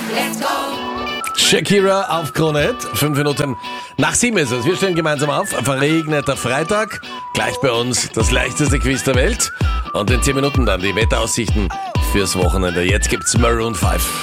Let's go. Shakira auf Krone Hit. 5 Minuten nach 7 ist es. Wir stehen gemeinsam auf. Verregneter Freitag. Gleich bei uns das leichteste Quiz der Welt. Und in 10 Minuten dann die Wetteraussichten fürs Wochenende. Jetzt gibt's Maroon 5.